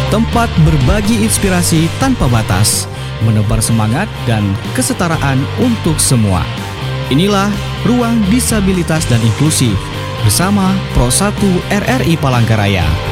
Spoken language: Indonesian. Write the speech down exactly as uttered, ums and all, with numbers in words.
tempat berbagi inspirasi tanpa batas, menebar semangat dan kesetaraan untuk semua. Inilah Ruang Disabilitas dan Inklusi bersama Pro satu R R I Palangkaraya.